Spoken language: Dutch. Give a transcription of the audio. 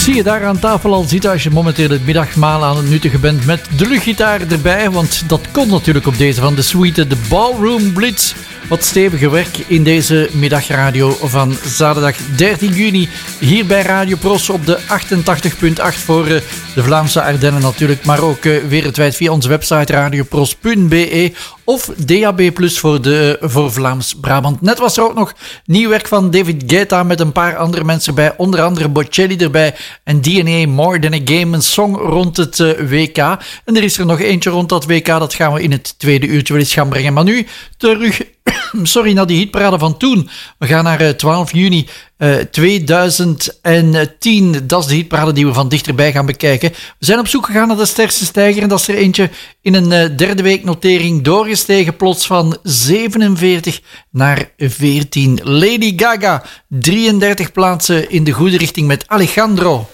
Zie je daar aan tafel al zitten als je momenteel het middagmaal aan het nuttigen bent met de luchtgitaar erbij, want dat komt natuurlijk op deze van de suite, de Ballroom Blitz. Wat stevige werk in deze middagradio van zaterdag 13 juni hier bij Radio Pros op de 88.8 voor de Vlaamse Ardennen natuurlijk, maar ook wereldwijd via onze website radiopros.be of DAB+ voor Vlaams-Brabant. Net was er ook nog nieuw werk van David Guetta met een paar andere mensen erbij, onder andere Bocelli erbij en DNA More Than a Game, een song rond het WK. En er is er nog eentje rond dat WK, dat gaan we in het tweede uurtje wel eens gaan brengen. Maar nu terug naar die hitparade van toen. We gaan naar 12 juni 2010. Dat is de hitparade die we van dichterbij gaan bekijken. We zijn op zoek gegaan naar de sterkste stijger en dat is er eentje in een derde week notering doorgestegen, plots van 47 naar 14. Lady Gaga, 33 plaatsen in de goede richting met Alejandro.